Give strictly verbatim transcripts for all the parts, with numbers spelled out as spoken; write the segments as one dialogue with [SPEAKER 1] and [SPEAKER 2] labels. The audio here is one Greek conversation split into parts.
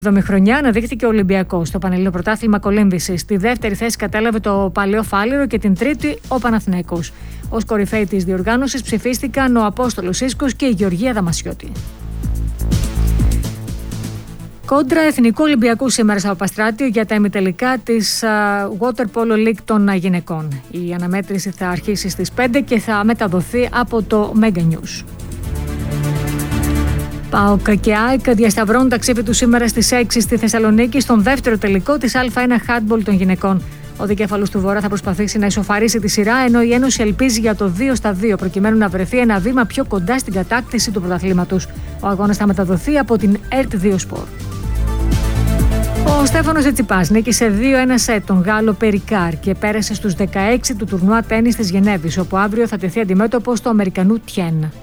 [SPEAKER 1] εβδομήντα χρονιά αναδείχθηκε ο Ολυμπιακός στο Πανελλήνιο Πρωτάθλημα Κολύμβησης. Στη δεύτερη θέση κατέλαβε το Παλαιό Φάληρο και την τρίτη ο Παναθηναϊκός. Ως κορυφαίοι της διοργάνωσης ψηφίστηκαν ο Απόστολος Ίσκος και η Γεωργία Δαμασιώτη. Κόντρα Εθνικού Ολυμπιακού σήμερα στο Παπαστράτιο για τα ημιτελικά της Water Polo League των γυναικών. Η αναμέτρηση θα αρχίσει στις πέντε και θα μεταδοθεί από το Mega News. ΠΑΟΚ και ΑΕΚ διασταυρώνουν τα ξύφη του σήμερα στις έξι στη Θεσσαλονίκη στον δεύτερο τελικό της Α1 Handball των γυναικών. Ο δικέφαλος του Βορρά θα προσπαθήσει να ισοφαρίσει τη σειρά, ενώ η Ένωση ελπίζει για το δύο στα δύο προκειμένου να βρεθεί ένα βήμα πιο κοντά στην κατάκτηση του πρωταθλήματος. Ο αγώνας θα μεταδοθεί από την ΕΡΤ δύο Σπορ. Ο Στέφανος Τσιτσιπάς νίκησε δύο ένα σετ τον Γάλλο Περικάρ και πέρασε στους δεκαέξι του τουρνουά τένις της Γενέβης, όπου αύριο θα τεθεί αντιμέτωπος του Αμερικανού Τιέν.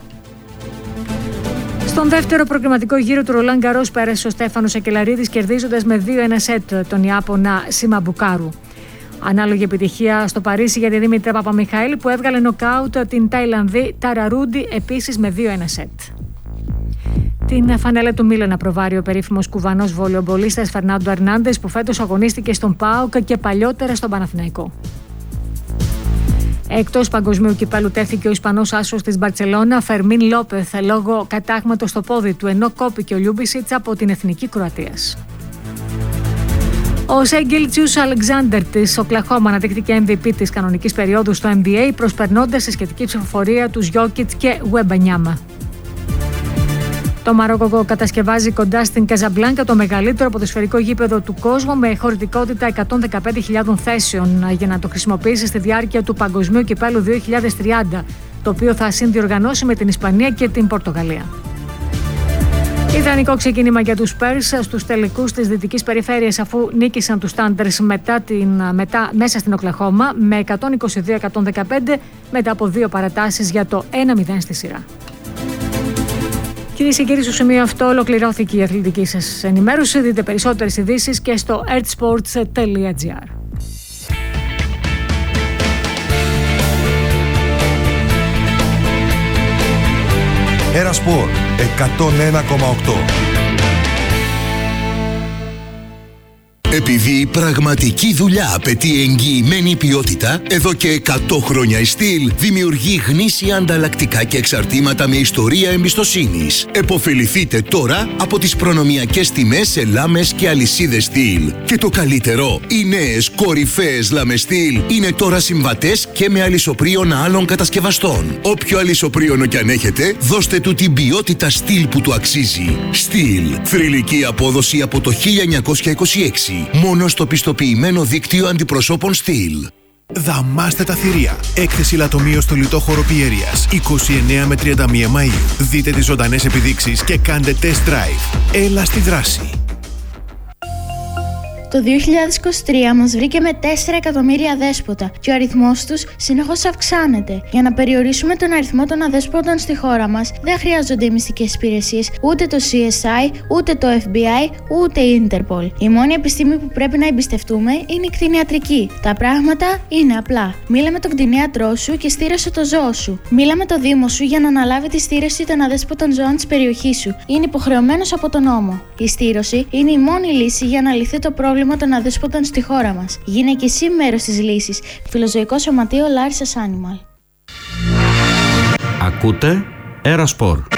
[SPEAKER 1] Στον δεύτερο προκριματικό γύρο του Ρολάν Γκαρός πέρασε ο Στέφανος Ακελαρίδης κερδίζοντας με δύο ένα σετ τον Ιάπωνα Σιμαμπουκάρου. Ανάλογη επιτυχία στο Παρίσι για τη Δήμητρα Παπαμιχαήλ που έβγαλε νοκάουτ την Ταϊλανδή Ταραρούντι επίσης με δύο ένα σετ. Την φανέλα του Μίλανα προβάρει ο περίφημος κουβανός βολεομπολίστας Φερνάντο Ερνάντες που φέτος αγωνίστηκε στον ΠΑΟΚ και παλιότερα στον Παναθηναϊκό. Εκτός παγκοσμίου κυπέλου τέθηκε ο Ισπανός άσος της Μπαρτσελώνα Φερμίν Λόπεθ λόγω κατάγματος στο πόδι του, ενώ κόπηκε ο Λιούμπισιτς από την εθνική Κροατίας. Ο Σέγγελτσιους Αλεξάνδερ της Οκλαχώμα αναδείχθηκε εμ βι πι της κανονικής περίοδου στο Εν Μπι Έι προσπερνώντας σε σχετική ψηφοφορία τους Γιόκιτς και Ουεμπανιάμα. Το Μαρόκο κατασκευάζει κοντά στην Καζαμπλάνκα το μεγαλύτερο ποδοσφαιρικό γήπεδο του κόσμου με χωρητικότητα εκατόν δεκαπέντε χιλιάδες θέσεων για να το χρησιμοποιήσει στη διάρκεια του Παγκοσμίου Κυπέλλου δύο χιλιάδες τριάντα, το οποίο θα συνδιοργανώσει με την Ισπανία και την Πορτογαλία. Ιδανικό ξεκίνημα για τους Spurs στους τελικούς της Δυτικής Περιφέρειας αφού νίκησαν τους Thunders μετά την, μετά, μέσα στην Οκλαχώμα με εκατόν είκοσι δύο εκατόν δεκαπέντε μετά από δύο παρατάσεις για το ένα μηδέν στη σειρά. Κυρίες και κύριοι, στο σημείο αυτό ολοκληρώθηκε η αθλητική σας ενημέρωση. Δείτε περισσότερες ειδήσεις και στο ertsports τελεία gr.
[SPEAKER 2] Ερασπορ εκατόν ένα κόμμα οκτώ.
[SPEAKER 3] Επειδή η πραγματική δουλειά απαιτεί εγγυημένη ποιότητα, εδώ και εκατό χρόνια η Στυλ δημιουργεί γνήσια ανταλλακτικά και εξαρτήματα με ιστορία εμπιστοσύνης. Εποφεληθείτε τώρα από τις προνομιακές τιμές σε λάμες και αλυσίδες Στυλ. Και το καλύτερο, οι νέες κορυφαίες λάμες Στυλ είναι τώρα συμβατές και με αλυσοπρίωνα άλλων κατασκευαστών. Όποιο αλυσοπρίωνο κι αν έχετε, δώστε του την ποιότητα Στυλ που του αξίζει. Στυλ, θρυλική απόδοση από το χίλια εννιακόσια είκοσι έξι. Μόνο στο πιστοποιημένο δίκτυο αντιπροσώπων Στυλ.
[SPEAKER 4] Δαμάστε τα θηρία. Έκθεση λατομείο στο λιτόχωρο Πιέρειας είκοσι εννέα με τριάντα μία Μαΐου. Δείτε τις ζωντανές επιδείξεις και κάντε test drive. Έλα στη δράση.
[SPEAKER 5] Το δύο χιλιάδες είκοσι τρία μας βρήκε με τέσσερα εκατομμύρια αδέσποτα και ο αριθμός τους συνεχώς αυξάνεται. Για να περιορίσουμε τον αριθμό των αδέσποτων στη χώρα μας, δεν χρειάζονται οι μυστικές υπηρεσίες, ούτε το σι ες άι, ούτε το εφ μπι άι, ούτε η Interpol. Η μόνη επιστήμη που πρέπει να εμπιστευτούμε είναι η κτηνιατρική. Τα πράγματα είναι απλά. Μίλα με τον κτηνίατρό σου και στήρωσε το ζώο σου. Μίλα με το Δήμο σου για να αναλάβει τη στήρωση των αδέσποτων ζώων της περιοχής σου. Είναι υποχρεωμένος από τον νόμο. Η στήρωση είναι η μόνη λύση για να λυθεί το πρόβλημα των αδέσποτων στη χώρα μας. Γίνε και εσύ μέρος της λύσης. Φιλοζωικό Σωματείο Larissa's Animal.
[SPEAKER 6] Ακούτε Ερασπορ.